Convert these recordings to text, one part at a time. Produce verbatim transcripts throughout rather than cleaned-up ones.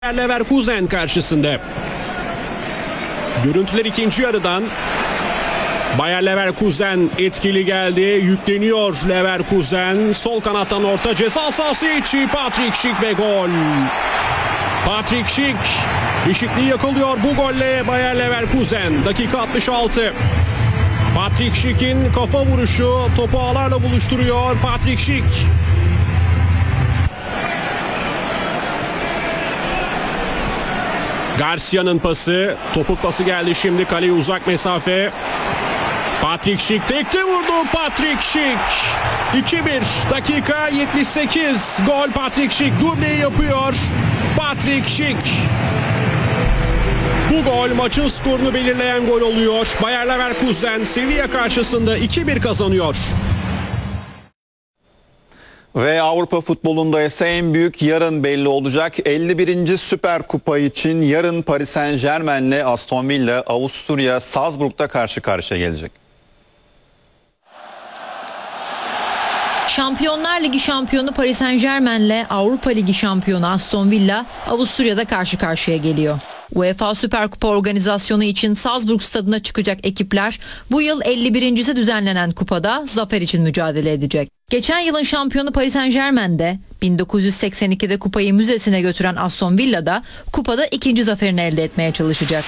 Leverkusen karşısında. Görüntüler ikinci yarıdan. Bayer Leverkusen etkili geldi. Yükleniyor Leverkusen. Sol kanattan orta ceza sahası içi. Patrick Schick ve gol. Patrick Schick eşitliği yakalıyor bu golle Bayer Leverkusen. Dakika altmış altı. Patrick Schick'in kafa vuruşu topu ağlarla buluşturuyor. Patrick Schick. Garcia'nın pası. Topuk pası geldi şimdi kaleye uzak mesafe. Patrick Schick tekte vurdu. Patrick Schick. iki bir. Dakika yetmiş sekiz. Gol Patrick Schick. Dubleyi yapıyor. Patrick Schick. Bu gol maçın skorunu belirleyen gol oluyor. Bayer Leverkusen Sevilla karşısında iki bir kazanıyor. Ve Avrupa futbolunda ise en büyük yarın belli olacak. elli birinci Süper Kupa için yarın Paris Saint-Germain'le Aston Villa Avusturya Salzburg'da karşı karşıya gelecek. Şampiyonlar Ligi şampiyonu Paris Saint-Germain'le Avrupa Ligi şampiyonu Aston Villa Avusturya'da karşı karşıya geliyor. UEFA Süper Kupa organizasyonu için Salzburg stadına çıkacak ekipler bu yıl elli birincisi düzenlenen kupada zafer için mücadele edecek. Geçen yılın şampiyonu Paris Saint-Germain'de bin dokuz yüz seksen ikide kupayı müzesine götüren Aston Villa'da kupada ikinci zaferini elde etmeye çalışacak.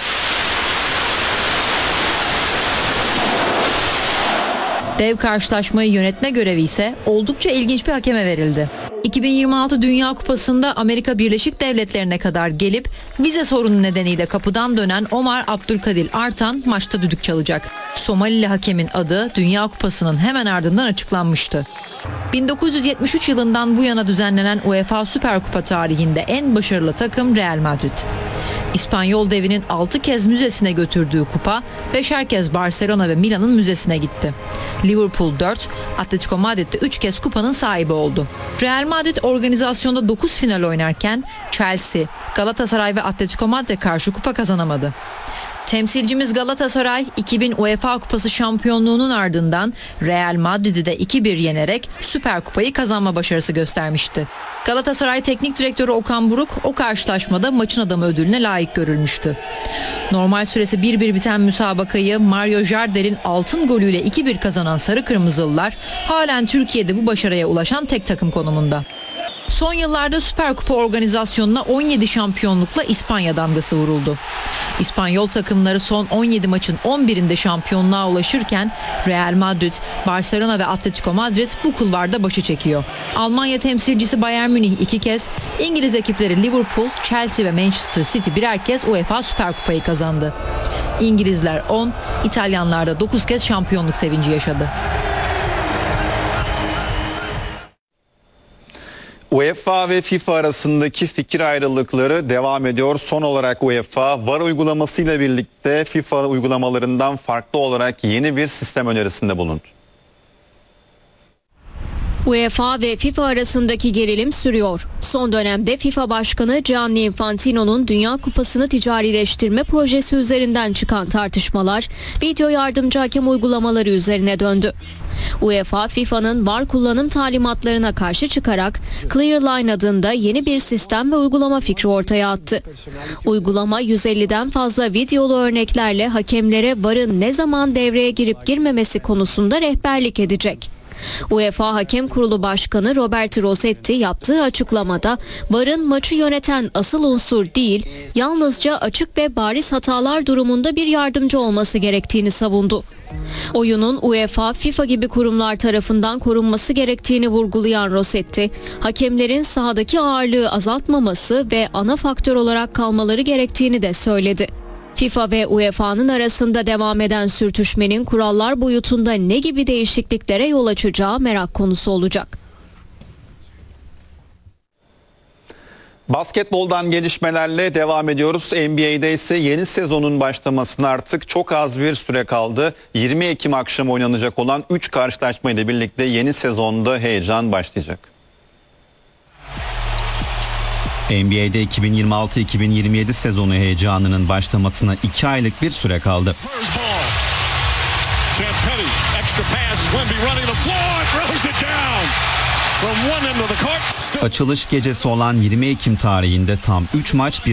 Dev karşılaşmayı yönetme görevi ise oldukça ilginç bir hakeme verildi. iki bin yirmi altı Dünya Kupası'nda Amerika Birleşik Devletleri'ne kadar gelip vize sorunu nedeniyle kapıdan dönen Omar Abdülkadir Artan maçta düdük çalacak. Somalili hakemin adı Dünya Kupası'nın hemen ardından açıklanmıştı. bin dokuz yüz yetmiş üç yılından bu yana düzenlenen UEFA Süper Kupa tarihinde en başarılı takım Real Madrid. İspanyol devinin altı kez müzesine götürdüğü kupa beşer kez Barcelona ve Milan'ın müzesine gitti. Liverpool dört, Atletico Madrid de üç kez kupanın sahibi oldu. Real Madrid organizasyonda dokuz final oynarken Chelsea, Galatasaray ve Atletico Madrid'e karşı kupa kazanamadı. Temsilcimiz Galatasaray iki bin UEFA Kupası şampiyonluğunun ardından Real Madrid'i de iki bir yenerek Süper Kupayı kazanma başarısı göstermişti. Galatasaray Teknik Direktörü Okan Buruk o karşılaşmada maçın adamı ödülüne layık görülmüştü. Normal süresi bir bir biten müsabakayı Mario Jardel'in altın golüyle iki bir kazanan Sarı Kırmızılılar halen Türkiye'de bu başarıya ulaşan tek takım konumunda. Son yıllarda Süper Kupa organizasyonuna on yedi şampiyonlukla İspanya damgası vuruldu. İspanyol takımları son on yedi maçın on birinde şampiyonluğa ulaşırken Real Madrid, Barcelona ve Atletico Madrid bu kulvarda başı çekiyor. Almanya temsilcisi Bayern Münih iki kez, İngiliz ekipleri Liverpool, Chelsea ve Manchester City birer kez UEFA Süper Kupayı kazandı. İngilizler on, İtalyanlar da dokuz kez şampiyonluk sevinci yaşadı. UEFA ve FIFA arasındaki fikir ayrılıkları devam ediyor. Son olarak UEFA, V A R uygulamasıyla birlikte FIFA uygulamalarından farklı olarak yeni bir sistem önerisinde bulundu. UEFA ve FIFA arasındaki gerilim sürüyor. Son dönemde FIFA Başkanı Gianni Infantino'nun Dünya Kupası'nı ticarileştirme projesi üzerinden çıkan tartışmalar video yardımcı hakem uygulamaları üzerine döndü. UEFA, FIFA'nın V A R kullanım talimatlarına karşı çıkarak Clearline adında yeni bir sistem ve uygulama fikri ortaya attı. Uygulama yüz elliden fazla videolu örneklerle hakemlere V A R'ın ne zaman devreye girip girmemesi konusunda rehberlik edecek. UEFA Hakem Kurulu Başkanı Roberto Rossetti yaptığı açıklamada V A R'ın maçı yöneten asıl unsur değil, yalnızca açık ve bariz hatalar durumunda bir yardımcı olması gerektiğini savundu. Oyunun UEFA, FIFA gibi kurumlar tarafından korunması gerektiğini vurgulayan Rossetti, hakemlerin sahadaki ağırlığı azaltmaması ve ana faktör olarak kalmaları gerektiğini de söyledi. FIFA ve UEFA'nın arasında devam eden sürtüşmenin kurallar boyutunda ne gibi değişikliklere yol açacağı merak konusu olacak. Basketboldan gelişmelerle devam ediyoruz. N B A'de ise yeni sezonun başlamasına artık çok az bir süre kaldı. yirmi Ekim akşamı oynanacak olan üç karşılaşma ile birlikte yeni sezonda heyecan başlayacak. N B A'de iki bin yirmi altı iki bin yirmi yedi sezonu heyecanının başlamasına iki aylık bir süre kaldı. Açılış gecesi olan yirmi Ekim tarihinde tam üç maç